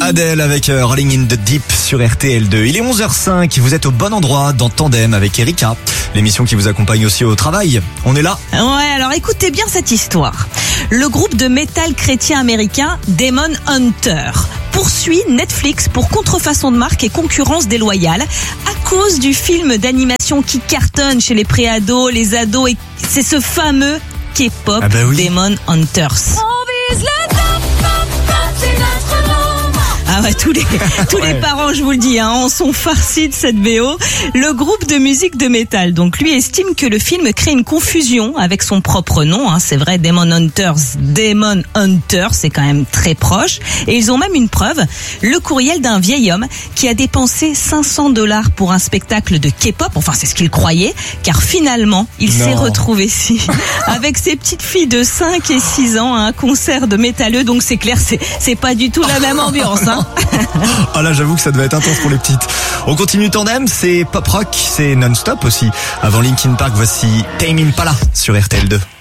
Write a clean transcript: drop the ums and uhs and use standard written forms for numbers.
Adèle avec Rolling in the Deep sur RTL2. Il est 11h05, vous êtes au bon endroit dans Tandem avec Erika, l'émission qui vous accompagne aussi au travail. On est là. Ouais, alors écoutez bien cette histoire. Le groupe de métal chrétien américain Demon Hunter poursuit Netflix pour contrefaçon de marque et concurrence déloyale à cause du film d'animation qui cartonne chez les préados, les ados, et c'est ce fameux K-pop Demon Hunters. Ah ouais, tous les parents, je vous le dis, en sont farcis de cette BO. Le groupe de musique de métal, donc lui estime que le film crée une confusion avec son propre nom. C'est vrai, Demon Hunters, c'est quand même très proche. Et ils ont même une preuve, le courriel d'un vieil homme qui a dépensé $500 pour un spectacle de K-pop. Enfin, c'est ce qu'il croyait, car finalement, il s'est retrouvé ici avec ses petites filles de 5 et 6 ans à un concert de métalleux. Donc c'est clair, c'est pas du tout la même ambiance. Ah là, j'avoue que ça devait être intense pour les petites. On continue Tandem, c'est pop rock, c'est non-stop aussi. Avant Linkin Park, voici Tame Impala sur RTL2.